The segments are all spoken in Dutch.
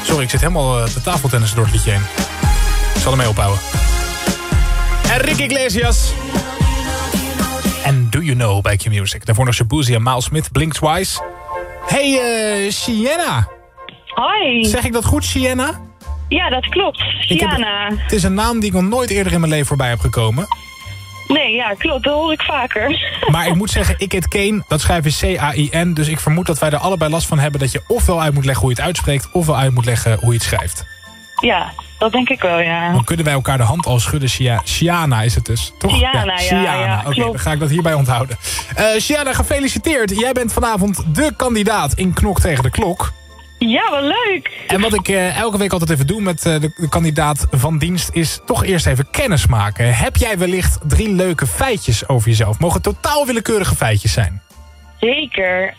Sorry, ik zit helemaal de tafeltennis door het liedje heen. Ik zal ermee ophouden. Enrique Iglesias. En Do You Know bij Q-Music. Daarvoor nog Shabuzi en Miles Smith, Blink Twice. Hey, Sienna. Hoi. Zeg ik dat goed, Sienna? Ja, dat klopt. Sienna. Het is een naam die ik nog nooit eerder in mijn leven voorbij heb gekomen. Nee, ja, klopt. Dat hoor ik vaker. Maar ik moet zeggen, ik heet Kane. Dat schrijf je C-A-I-N. Dus ik vermoed dat wij er allebei last van hebben dat je ofwel uit moet leggen hoe je het uitspreekt, ofwel uit moet leggen hoe je het schrijft. Ja, dat denk ik wel, ja. Dan kunnen wij elkaar de hand al schudden. Siana is het dus, toch? Siana, ja. Oké, dan ga ik dat hierbij onthouden. Siana, gefeliciteerd. Jij bent vanavond de kandidaat in Knok tegen de Klok. Ja, wat leuk. En wat ik elke week altijd even doe met de kandidaat van dienst is toch eerst even kennis maken. Heb jij wellicht 3 leuke feitjes over jezelf? Mogen totaal willekeurige feitjes zijn? Zeker.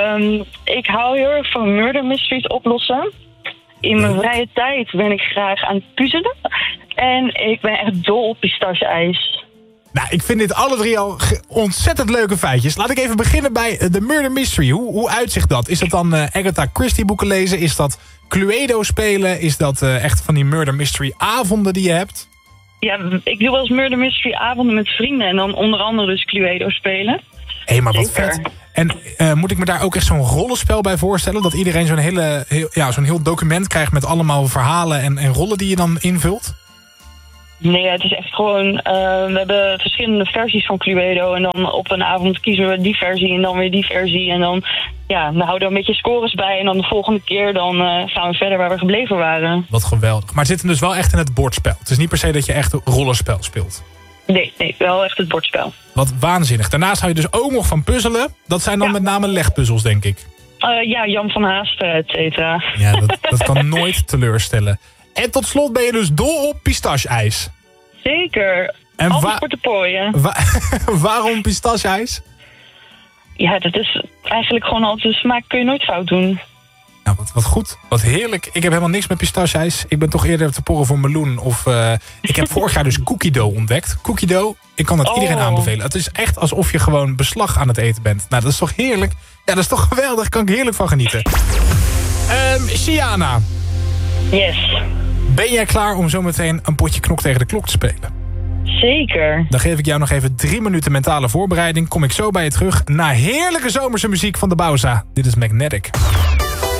Ik hou heel erg van murder mysteries oplossen. In mijn vrije tijd ben ik graag aan het puzzelen. En ik ben echt dol op pistache-ijs. Nou, ik vind dit alle 3 al ontzettend leuke feitjes. Laat ik even beginnen bij de murder mystery. Hoe uitzicht dat? Is dat dan Agatha Christie boeken lezen? Is dat Cluedo spelen? Is dat echt van die murder mystery avonden die je hebt? Ja, ik doe wel eens murder mystery avonden met vrienden. En dan onder andere dus Cluedo spelen. Hé, maar wat Zeker. vet. En moet ik me daar ook echt zo'n rollenspel bij voorstellen? Dat iedereen zo'n heel document krijgt met allemaal verhalen en rollen die je dan invult? Nee, het is echt gewoon... we hebben verschillende versies van Cluedo. En dan op een avond kiezen we die versie en dan weer die versie. En dan, ja, dan houden we een beetje scores bij. En dan de volgende keer dan gaan we verder waar we gebleven waren. Wat geweldig. Maar het zit hem dus wel echt in het bordspel. Het is niet per se dat je echt een rollenspel speelt. Nee, wel echt het bordspel. Wat waanzinnig. Daarnaast hou je dus ook nog van puzzelen. Dat zijn dan met name legpuzzels, denk ik. Ja, Jan van Haasten, et cetera. Ja, dat kan nooit teleurstellen. En tot slot ben je dus dol op pistache-ijs. Zeker. En Altijd voor te pooien. Waarom pistache-ijs? Ja, dat is eigenlijk gewoon altijd de smaak kun je nooit fout doen. Nou, wat goed. Wat heerlijk. Ik heb helemaal niks met pistache-ijs. Ik ben toch eerder te porren voor meloen. Of ik heb vorig jaar dus cookie dough ontdekt. Cookie dough, ik kan dat iedereen aanbevelen. Het is echt alsof je gewoon beslag aan het eten bent. Nou, dat is toch heerlijk? Ja, dat is toch geweldig. Daar kan ik heerlijk van genieten. Siana. Yes. Ben jij klaar om zometeen een potje Knok tegen de Klok te spelen? Zeker. Dan geef ik jou nog even 3 minuten mentale voorbereiding. Kom ik zo bij je terug na heerlijke zomerse muziek van de Bauza. Dit is Magnetic.